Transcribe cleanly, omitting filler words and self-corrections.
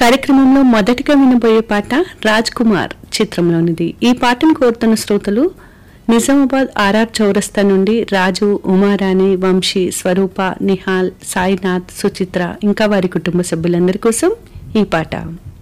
కార్యక్రమంలో మొదటిగా వినబోయే పాట రాజ్ కుమార్ చిత్రంలోనిది. ఈ పాటను కోరుతున్న శ్రోతలు నిజామాబాద్ ఆర్ఆర్ చౌరస్తా నుండి రాజు, ఉమారాణి, వంశీ, స్వరూప, నిహాల్, సాయినాథ్, సుచిత్ర ఇంకా వారి కుటుంబ సభ్యులందరి కోసం ఈ పాట.